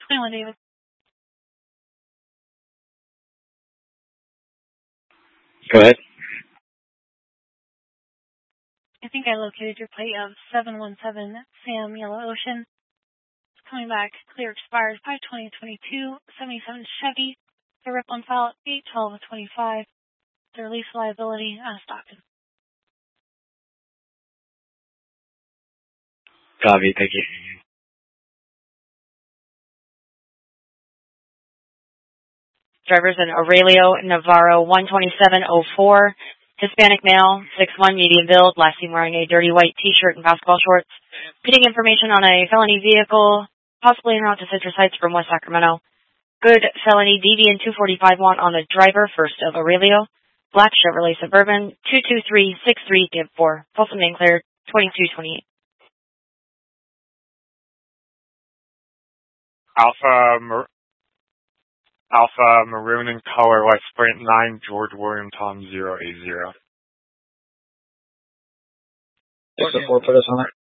21, David. Go ahead. I think I located your plate of 717 Sam Yellow Ocean. It's coming back. Clear expired 5/20/22. 77 Chevy. The rip on file 8/12/25. The release liability Stockton. Copy. Thank you. Driver's an Aurelio Navarro 12704. Hispanic male, 6'1", medium build, last seen wearing a dirty white t-shirt and basketball shorts. Getting information on a felony vehicle, possibly en route to Citrus Heights from West Sacramento. Good felony DV 245 want on the driver, first of Aurelio. Black Chevrolet Suburban, 22363, give 4. Pulse name cleared, 2228. Alpha maroon in color, white Sprint 9, George William Tom 080. Just a 4 put us on it.